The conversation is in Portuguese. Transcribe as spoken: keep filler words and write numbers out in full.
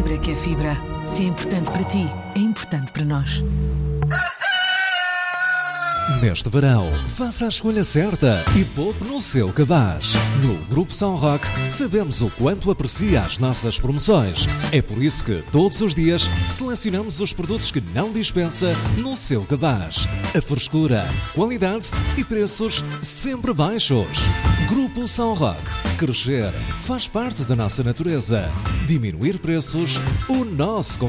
fibra que é fibra. Se é importante para ti, é importante para nós. Neste verão, faça a escolha certa e poupe no seu cabaz. No Grupo São Roque, sabemos o quanto aprecia as nossas promoções. É por isso que, todos os dias, selecionamos os produtos que não dispensa no seu cabaz. A frescura, qualidade e preços sempre baixos. Grupo São Roque. Crescer faz parte da nossa natureza. Diminuir preços, o nosso